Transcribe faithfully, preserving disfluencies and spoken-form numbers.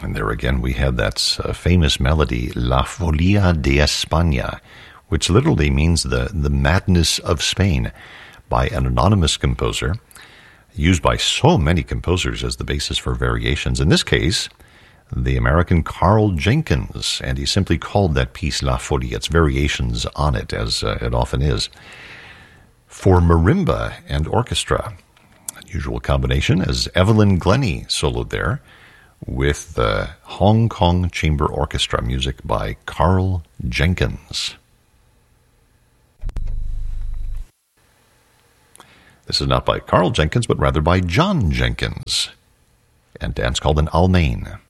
And there again we had that uh, famous melody, La Folia de España, which literally means the, the madness of Spain, by an anonymous composer, used by so many composers as the basis for variations. In this case, the American Carl Jenkins, and he simply called that piece La Folia. It's variations on it, as uh, it often is, for marimba and orchestra. Unusual combination, as Evelyn Glennie soloed there, with the Hong Kong Chamber Orchestra, music by Carl Jenkins. This is not by Carl Jenkins, but rather by John Jenkins, and dance called an Almain.